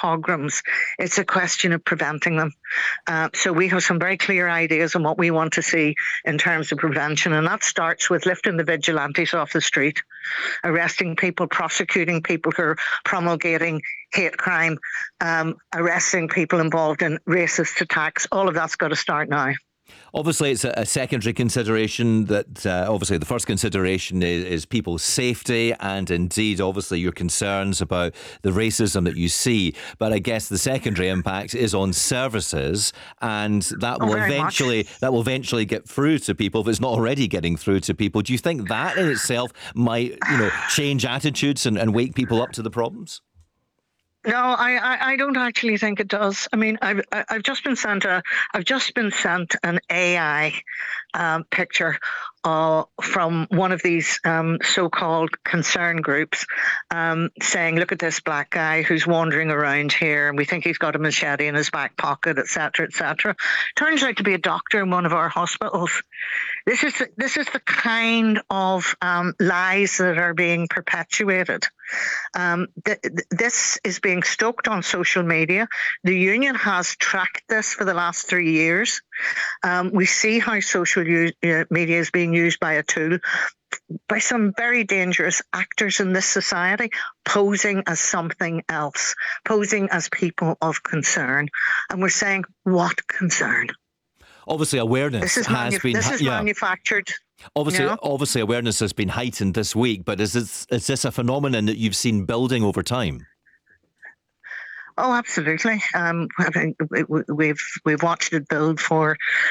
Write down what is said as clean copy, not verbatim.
pogroms. It's a question of preventing them. So we have some very clear ideas on what we want to see in terms of prevention, and that starts with lifting the vigilantes off the street, arresting people, prosecuting people who are promulgating hate crime, arresting people involved in racist attacks. All of that's got to start now. Obviously, it's a secondary consideration that obviously the first consideration is people's safety and indeed, obviously, your concerns about the racism that you see. But I guess the secondary impact is on services, and that will eventually get through to people if it's not already getting through to people. Do you think that in itself might, change attitudes and wake people up to the problems? No, I don't actually think it does. I mean, I've just been sent an AI picture from one of these so-called concern groups, saying, "Look at this black guy who's wandering around here, and we think he's got a machete in his back pocket, etc., etc." Turns out to be a doctor in one of our hospitals. This is the kind of lies that are being perpetuated. This is being stoked on social media. The union has tracked this for the last 3 years. We see how social media is being used by a tool by some very dangerous actors in this society, posing as something else, posing as people of concern. And we're saying, what concern? Obviously, awareness has been manufactured. Obviously, awareness has been heightened this week. But is this a phenomenon that you've seen building over time? Oh, absolutely. I mean, we've watched it build for